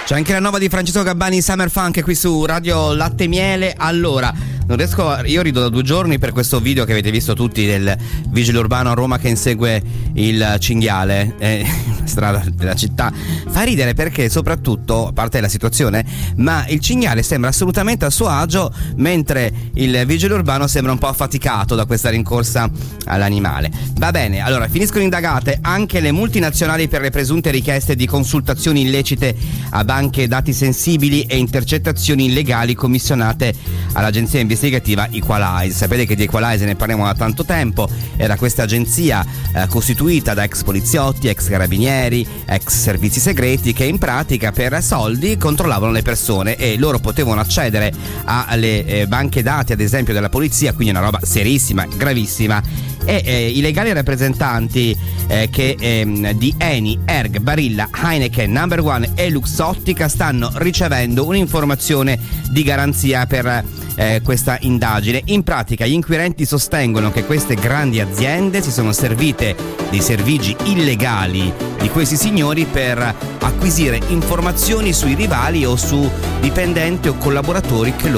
C'è anche la nuova di Francesco Gabbani, Summer Funk, qui su Radio Latte Miele. Allora, non riesco, io rido da 2 giorni per questo video che avete visto tutti del vigile urbano a Roma che insegue il cinghiale, strada della città. Fa ridere perché soprattutto, a parte la situazione, ma il cinghiale sembra assolutamente a suo agio, mentre il vigile urbano sembra un po' affaticato da questa rincorsa all'animale. Va bene, allora finiscono indagate anche le multinazionali per le presunte richieste di consultazioni illecite a banche dati sensibili e intercettazioni illegali commissionate all'agenzia investigativa Equalize. Sapete che di Equalize ne parliamo da tanto tempo, era questa agenzia costituita da ex poliziotti, ex carabinieri, ex servizi segreti che in pratica per soldi controllavano le persone e loro potevano accedere alle banche dati ad esempio della polizia, quindi una roba serissima, gravissima. E i legali rappresentanti di Eni, Erg, Barilla, Heineken, Number One e Luxottica stanno ricevendo un'informazione di garanzia per questa indagine. In pratica gli inquirenti sostengono che queste grandi aziende si sono servite dei servigi illegali di questi signori per acquisire informazioni sui rivali o su dipendenti o collaboratori che loro